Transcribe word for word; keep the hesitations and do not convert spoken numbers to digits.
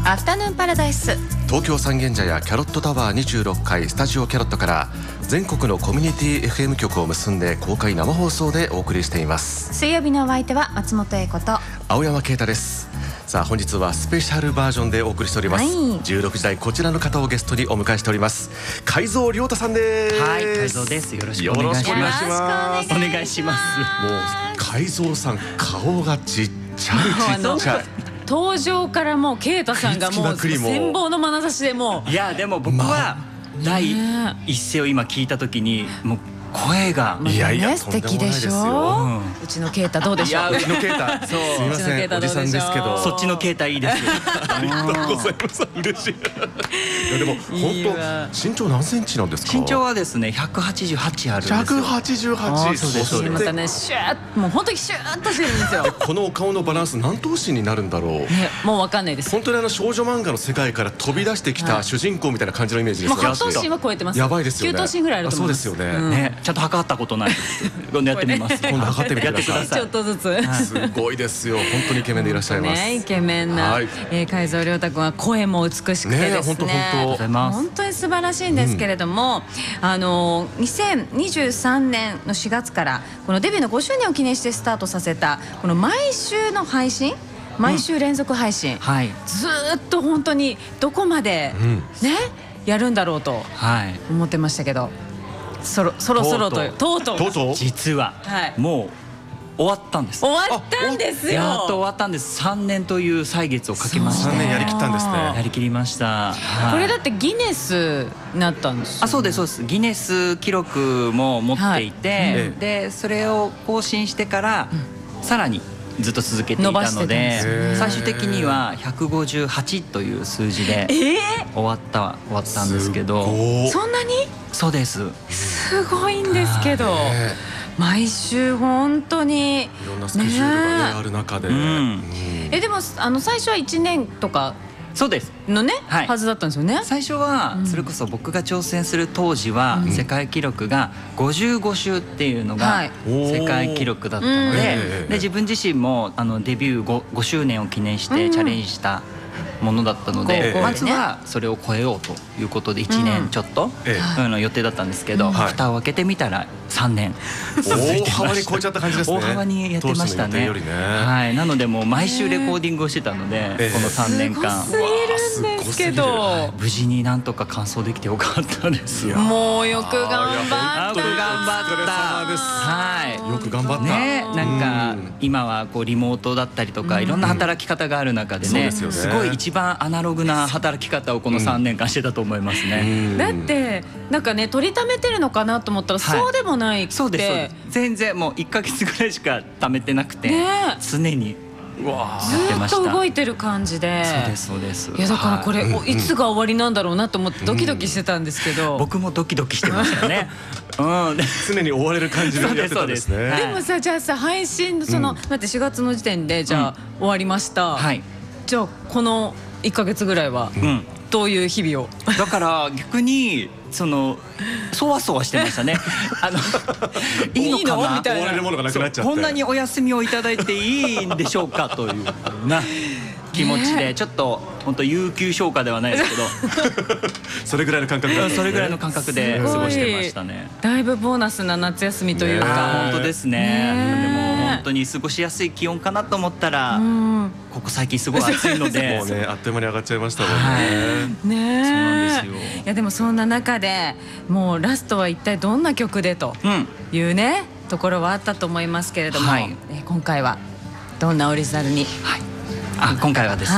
アフタヌーンパラダイス。 東京三軒茶屋キャロットタワーにじゅうろっかいスタジオキャロットから全国のコミュニティ エフエム 局を結んで公開生放送でお送りしています。 水曜日のお相手は松本英子と青山啓太です。さあ本日はスペシャルバージョンでお送りしております、はい、じゅうろくじ台こちらの方をゲストにお迎えしております。海蔵亮太さんです。 はい、海蔵です。よろしくお願いします。お願いします。 もう海蔵さん顔がちっちゃいちっちゃい登場からもう啓太さんがもう羨望の眼差しでもういやでも僕は第一声を今聞いた時にもう声がいやいや素敵でしょ。うちの啓太どうでしょう。 うちの啓太そうすみませんおじさんですけどそっちの啓太いいです。 ありがとうございます。嬉しい。いやでも本当身長何センチなんですか。 身長はですねひゃくはちじゅうはちあるんですよ。 ひゃくはちじゅうはち。 そうですそうです。 またねシューッもう本当にシューッとしてるんですよ。 このお顔のバランス何頭身になるんだろう。 ねもうわかんないです。 本当にあの少女漫画の世界から飛び出してきた主人公みたいな感じのイメージです。 もうはち頭身は超えてます。 やばいですよね。 きゅう頭身ぐらいあると思います。 そうですよね。 ねちゃんと測ったことない。今度やってみます。 今度測ってみてください。 ちょっとずつ。 すごいですよ。本当にイケメンでいらっしゃいます。 ねイケメンな海蔵亮太君は声も美しくてですね。 本当本当本当に素晴らしいんですけれども、あのにせんにじゅうさんねんのしがつからこのデビューのごしゅうねんを記念してスタートさせたこの毎週の配信。毎週連続配信、はい、ずーっと本当にどこまで、うん、ねやるんだろうと思ってましたけど、そろそろそろととうとうとうとう実は、はい、もう終わったんです。 終わったんですよ。 やっと終わったんです。さんねんという歳月をかけましてさんねんやりきったんですね。 やりきりました、はい、 これだってギネスになったんですよ。 あそうですそうです。ギネス記録も持っていて、はいうん、でそれを更新してから、うん、さらにずっと続けていたので最終的にはひゃくごじゅうはちという数字で終わった終わったんですけど、 そんなに？ そうです。 すごいんですけど毎週本当にいろんなスケジュールが、ね、ある中で、うん、 えでもあの最初はいちねんとかそうですのね、 はい、 はずだったんですよね。 最初はそれこそ僕が挑戦する当時は世界記録がごじゅうご週っていうのが世界記録だったので、で自分自身もあのデビュー 5, ごしゅうねんを記念してチャレンジしたものだったので、まずはそれを超えようということでいちねんちょっと、うん、の予定だったんですけど、うん、蓋を開けてみたらさんねん大幅に超えちゃった感じですね。 大幅にやってましたね。はい、なのでもう毎週レコーディングをしてたので、えー、このさんねんかんすごすぎるんですけど、 はい、無事になんとか完走できてよかったです。 もうよく頑張った。 よく頑張った。 はい、よく頑張った。 ね、なんか今はこうリモートだったりとかいろんな働き方がある中でね、すごい一番アナログな働き方をこのさんねんかんしてたと思いますね。 だってなんかね取りためてるのかなと思ったらそうでもないって。 そうですそうです。全然もういっかげつぐらいしか貯めてなくて常にずっと動いてる感じで。 そうですそうです。 いやだからこれいつが終わりなんだろうなと思ってドキドキしてたんですけど、 僕もドキドキしてましたね。うん、 常に追われる感じでやってたんですね。 でもさじゃあさ配信そのだってしがつの時点でじゃあ終わりました。じゃあこのいっかげつぐらいはどういう日々を。 だから逆にそのそわそわしてましたね。あのいいのかなみたいな。こんなにお休みをいただいていいんでしょうかというな気持ちでちょっと本当有給消化ではないですけどそれぐらいの感覚だったんですね。 それぐらいの感覚で過ごしてましたね。 だいぶボーナスな夏休みというか。 本当ですね。でも本当に過ごしやすい気温かなと思ったらここ最近すごい暑いのでもうねあっという間に上がっちゃいましたもんね。 ねそうなんですよ。 いやでもそんな中でもうラストは一体どんな曲でというねところはあったと思いますけれども、今回はどんなオリジナルに。 あ今回はです